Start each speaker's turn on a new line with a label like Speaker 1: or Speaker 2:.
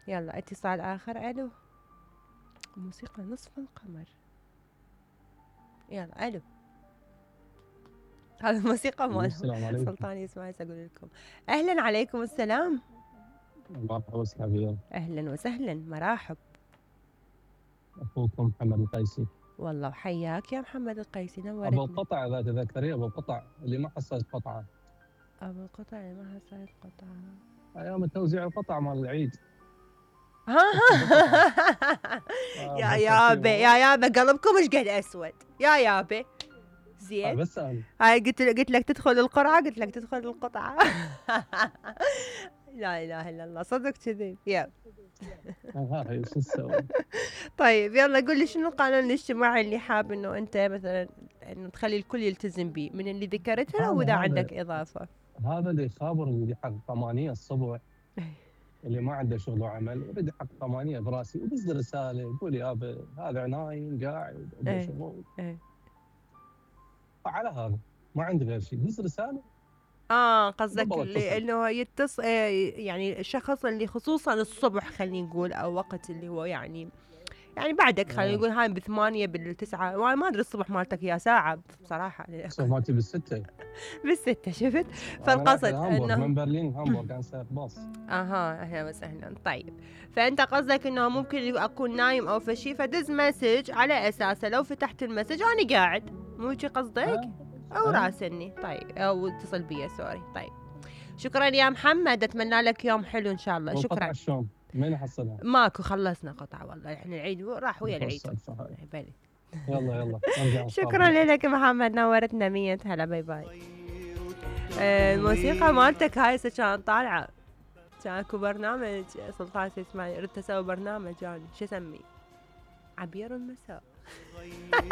Speaker 1: يلا اتصال آخر. ألو. موسيقى نصف القمر. يلا ألو. هذا الموسيقى مالهم.
Speaker 2: السلام عليكم.
Speaker 1: سلطان يسمع أقول لكم. أهلا عليكم السلام.
Speaker 2: مرحبا وسهلا.
Speaker 1: أهلا وسهلا مرحب.
Speaker 2: اخوكم محمد القيسي.
Speaker 1: والله وحياك يا محمد القيسي،
Speaker 2: ابو
Speaker 1: نورتني.
Speaker 2: القطع اذا تذكري، ابو القطع اللي ما حصلت قطعه.
Speaker 1: أبو القطع اللي ما حصلت قطعة.
Speaker 2: ايام توزيع القطع مال العيد.
Speaker 1: يا يابا يا يابا قلبكم ايش قد اسود يا يابا. زين.
Speaker 2: بس انا
Speaker 1: هاي قلت لك تدخل القرعة، قلت لك تدخل القطعة. لا اله الا الله، صدق كذب. يلا
Speaker 2: هاي شو نسوي؟
Speaker 1: طيب يلا قول لي شنو القانون الاجتماعي اللي حاب انه انت مثلا انه تخلي الكل يلتزم به من اللي ذكرتها، او اذا عندك اضافة.
Speaker 2: هذا اللي يخابر اللي يحقق 8 الصبح، اللي ما عنده شغل وعمل يريد يحقق 8 براسي ويدز رساله يقول يابا هذا نايم قاعد عنده شغل. على هذا ما عندي غير شيء، دز رساله.
Speaker 1: قصدك اللي انه يتصل يعني الشخص اللي خصوصا الصبح خلينا نقول، او وقت اللي هو يعني بعدك خلينا نقول هاي ب8 بال9، وانا ما ادري الصبح مالتك يا ساعة بصراحة.
Speaker 2: الصبح مالتي بالستة.
Speaker 1: بالستة شفت. فالقصد انه
Speaker 2: من برلين هامبورغ كان سائق باص.
Speaker 1: اهلا وسهلا. طيب فانت قصدك انه ممكن اكون نايم او فشي فدز مسج على اساسه لو فتحت المسج انا قاعد، مو هيك قصدك؟ او راسلني طيب، او اتصل بي سوري. طيب شكرا يا محمد، اتمنى لك يوم حلو ان شاء الله. شكرا.
Speaker 2: شلون من حصلها؟
Speaker 1: ماكو، خلصنا قطعة والله، احنا العيد راح ويا العيد.
Speaker 2: بلي يلا
Speaker 1: شكرا لك محمد، نورتنا 100 هلا. باي باي. الموسيقى مالتك هاي كانت طالعة، كان اكو برنامج سلطان يسمعني، ردت اسوي برنامج يعني شو اسميه، عبير المساء.